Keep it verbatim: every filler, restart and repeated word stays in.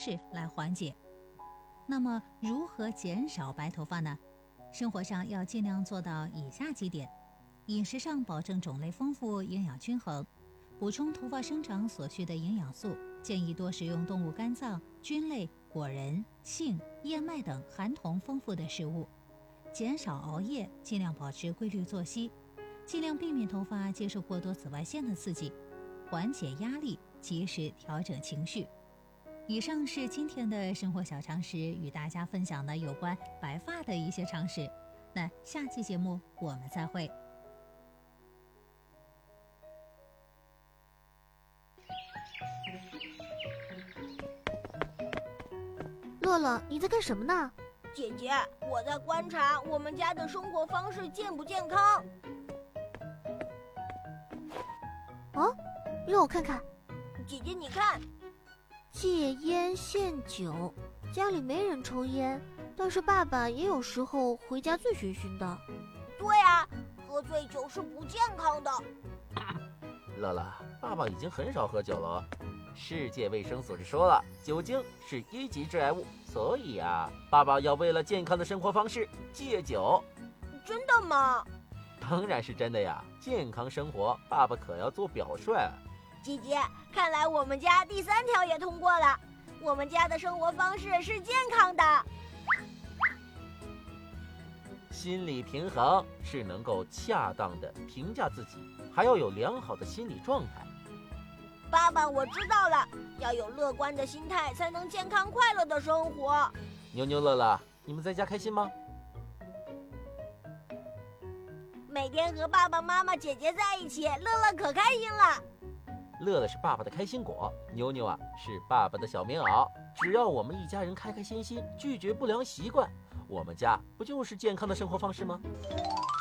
式来缓解。那么如何减少白头发呢？生活上要尽量做到以下几点：饮食上保证种类丰富、营养均衡，补充头发生长所需的营养素，建议多食用动物肝脏、菌类、果仁、杏、燕麦等含铜丰富的食物，减少熬夜，尽量保持规律作息，尽量避免头发接受过多紫外线的刺激，缓解压力，及时调整情绪。以上是今天的生活小常识，与大家分享的有关白发的一些常识。那下期节目我们再会。 乐乐，你在干什么呢？ 姐姐，我在观察我们家的生活方式健不健康。 哦，让我看看。 姐姐，你看， 戒烟限酒，家里没人抽烟，但是爸爸也有时候回家醉醺醺的。 对啊，喝醉酒是不健康的。 乐乐，爸爸已经很少喝酒了。世界卫生组织说了，酒精是一级致癌物，所以啊，爸爸要为了健康的生活方式戒酒。 真的吗？ 当然是真的呀，健康生活，爸爸可要做表率。 姐姐，看来我们家第三条也通过了，我们家的生活方式是健康的。 心理平衡是能够恰当的评价自己，还要有良好的心理状态。 爸爸，我知道了，要有乐观的心态，才能健康快乐的生活。 妞妞、乐乐，你们在家开心吗？ 每天和爸爸妈妈、姐姐在一起，乐乐可开心了。 乐乐是爸爸的开心果，妞妞啊是爸爸的小棉袄。只要我们一家人开开心心，拒绝不良习惯，我们家不就是健康的生活方式吗？